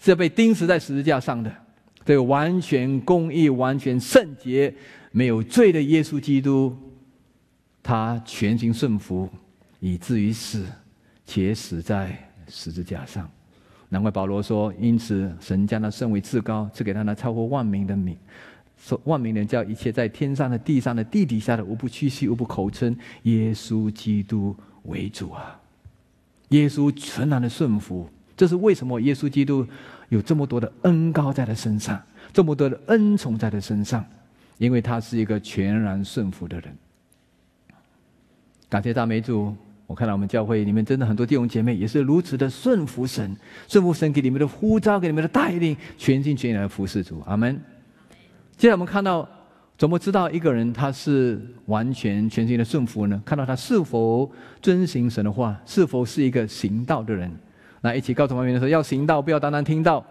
是被钉死在十字架上的。这个完全公义、完全圣洁、没有罪的耶稣基督，他全心顺服，以至于死，且死在十字架上。难怪保罗说：“因此，神将他升为至高，赐给他那超过万名的名。万名人叫一切在天上的、地上的、地底下的，无不屈膝，无不口称耶稣基督为主啊！”耶稣全然的顺服，这是为什么耶稣基督有这么多的恩膏在他身上，这么多的恩宠在他身上，因为他是一个全然顺服的人。感谢赞美主！我看到我们教会里面真的很多弟兄姐妹也是如此的顺服神，顺服神给你们的呼召，给你们的带领，全心全意的服侍主。阿们。接下来我们看到，怎么知道一个人他是完全全心的顺服呢？看到他是否遵行神的话，是否是一个行道的人。来，一起告诉旁边的说：要行道，不要单单听道。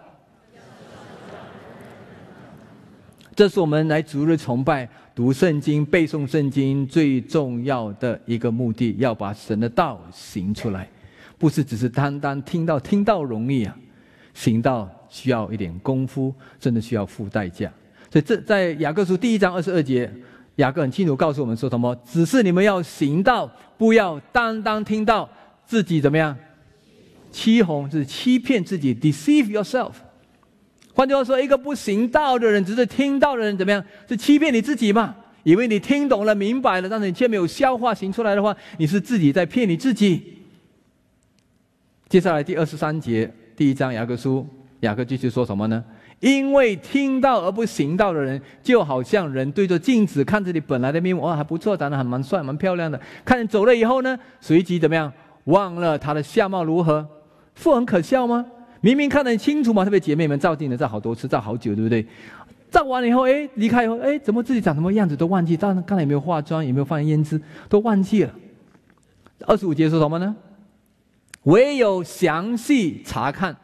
这是我们来主日崇拜、读圣经、背诵圣经最重要的一个目的，要把神的道行出来，不是只是单单听到，听到容易啊，行道需要一点功夫，真的需要付代价。所以这在雅各书1章22节，雅各很清楚告诉我们说什么？只是你们要行道，不要单单听到，自己怎么样？欺哄，就是欺骗自己 ，deceive yourself。换句话说，一个不行道的人，只是听到的人怎么样？是欺骗你自己嘛？以为你听懂了、明白了，但是你却没有消化行出来的话，你是自己在骗你自己。接下来第23节，1章雅各书，雅各继续说什么呢？因为听到而不行道的人，就好像人对着镜子看自己本来的面目，还不错，长得蛮帅、蛮漂亮的。看人走了以后呢，随即怎么样？忘了他的相貌如何，不很可笑吗？明明看得很清楚嘛，特别姐妹们照镜子照好多次，照好久，对不对？照完了以后，离开以后，怎么自己长什么样子都忘记，刚才有没有化妆，有没有放胭脂，都忘记了。25节说什么呢？唯有详细查看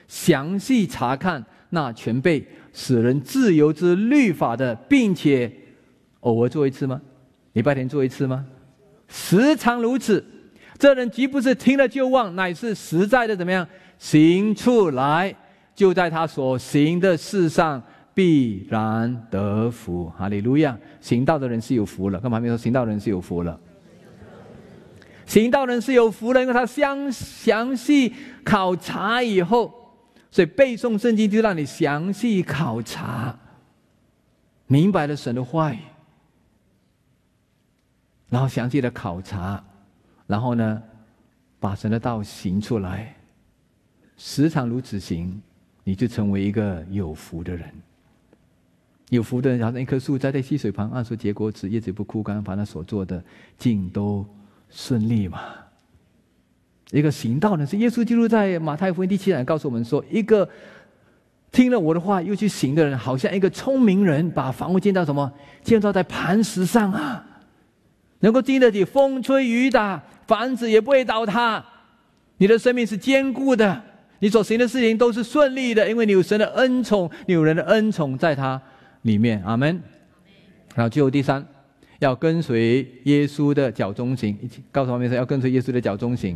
那全被使人自由之律法的，并且偶尔做一次吗？礼拜天做一次吗？时常如此，这人既不是听了就忘，乃是实在的怎么样行出来，就在他所行的事上必然得福。哈利路亚！行道的人是有福了。跟旁边说，行道的人是有福了。行道的人是有福了，因为他详细考察以后，所以背诵圣经就让你详细考察，明白了神的话语，然后详细的考察，然后呢，把神的道行出来。时常如此行，你就成为一个有福的人。有福的人好像一棵树栽在溪水旁，按时结果子，叶子不枯干，凡他所做的尽都顺利嘛。一个行道呢，是耶稣基督在马太福音第7章告诉我们说，一个听了我的话又去行的人，好像一个聪明人把房屋建造什么？建造在磐石上啊，能够经得起风吹雨打，房子也不会倒塌。你的生命是坚固的，你所行的事情都是顺利的，因为你有神的恩宠，你有人的恩宠在他里面。阿们。然后最后第3，要跟随耶稣的脚中行。一起告诉旁边说，要跟随耶稣的脚中行。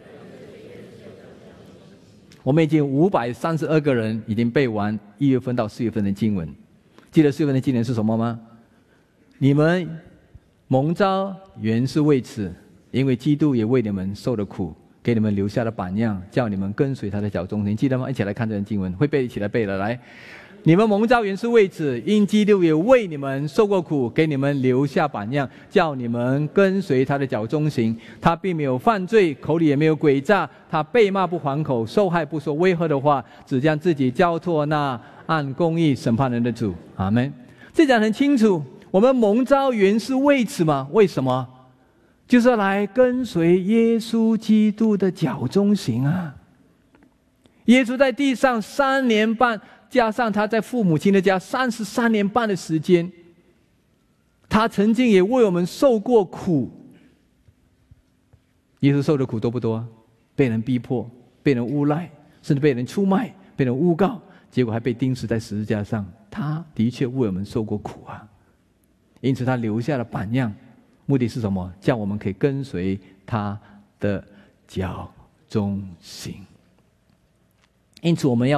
我们已经532个人已经背完1月份到4月份的经文。记得4月份的经文是什么吗？你们蒙召原是为此，因为基督也为你们受了苦，给你们留下了榜样，叫你们跟随他的脚中行。记得吗？一起来看这段经文，会背一起来背了。来，你们蒙召原是为此，因基督也为你们受过苦，给你们留下榜样，叫你们跟随他的脚中行。他并没有犯罪，口里也没有诡诈，他被骂不还口，受害不说威吓的话，只将自己交托那按公义审判人的主。阿们。这讲很清楚，我们蒙召原是为此嘛？为什么？就是来跟随耶稣基督的脚中行啊！耶稣在地上3年半，加上他在父母亲的家33年半的时间，他曾经也为我们受过苦。耶稣受的苦多不多？被人逼迫，被人诬赖，甚至被人出卖，被人诬告，结果还被钉死在十字架上。他的确为我们受过苦啊！因此他留下了榜样，目的是什么？叫我们可以跟随他的脚中行。因此我们要